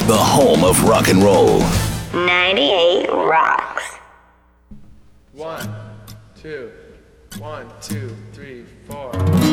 the home of rock and roll. 98 Rocks. 1, 2, 1, 2, 3, 4.